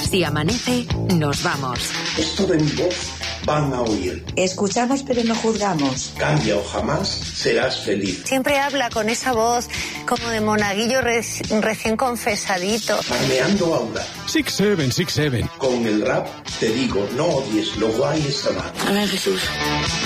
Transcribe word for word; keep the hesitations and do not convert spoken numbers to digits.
Si amanece, nos vamos. Esto de mi voz van a oír. Escuchamos pero no juzgamos. Cambia o jamás serás feliz. Siempre habla con esa voz como de monaguillo reci- recién confesadito. Farmeando aura. Six seven, six seven. Con el rap te digo, no odies, lo guay es amar. Amén, Jesús.